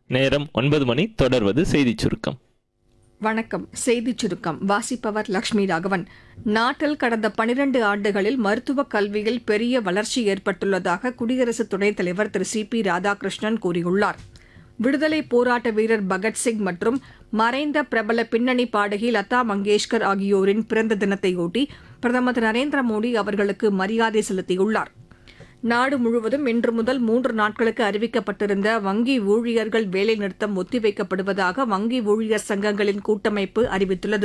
நேரம் 9 மணி. தொடர்வது செய்திச் சுருக்கம். வணக்கம். செய்திச் சுருக்கம் வாசிப்பவர் லட்சுமி ராகவன். நாட்டில் கடந்த 12 ஆண்டுகளில் மருத்துவக் கல்வியில் பெரிய வளர்ச்சி ஏற்பட்டுள்ளதாக குடியரசு துணைத் தலைவர் திரு சி.பி. ராதாகிருஷ்ணன் கூறியுள்ளார். விடுதலைப் போராட்ட வீரர் பகத்சிங் மற்றும் மறைந்த பிரபல பின்னணி பாடகி லதா மங்கேஷ்கர் ஆகியோரின் பிறந்த தினத்தையொட்டி பிரதமர் திரு நரேந்திர மோடி அவர்களுக்கு மரியாதை செலுத்தியுள்ளார். நாடு முழுவதும் இன்று முதல் 3 நாட்களுக்கு அறிவிக்கப்பட்டிருந்த வங்கி ஊழியர்கள் வேலைநிறுத்தம் ஒத்திவைக்கப்படுவதாக வங்கி ஊழியர் சங்கங்களின் கூட்டமைப்பு அறிவித்துள்ளது.